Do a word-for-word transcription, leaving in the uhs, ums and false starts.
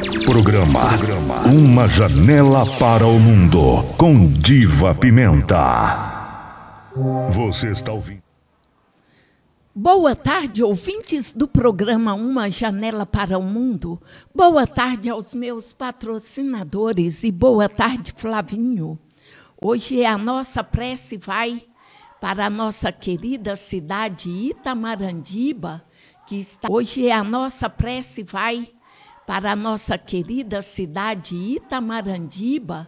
Programa Uma Janela para o Mundo, com Diva Pimenta. Você está ouvindo? Boa tarde, ouvintes do programa Uma Janela para o Mundo. Boa tarde aos meus patrocinadores e boa tarde, Flavinho. Hoje a nossa prece vai para a nossa querida cidade Itamarandiba, que está... Hoje a nossa prece vai para a nossa querida cidade Itamarandiba,